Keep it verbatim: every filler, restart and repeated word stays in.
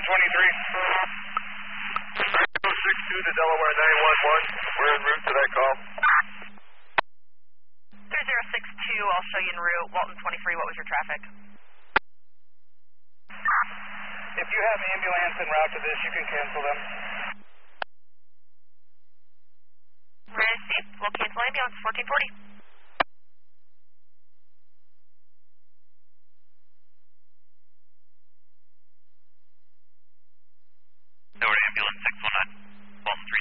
twenty-three. zero six two to Delaware nine one one. We're en route to that call. three zero six two, I'll show you en route. Walton twenty-three, what was your traffic? If you have ambulance en route to this, you can cancel them. Received. We'll cancel ambulance, fourteen forty.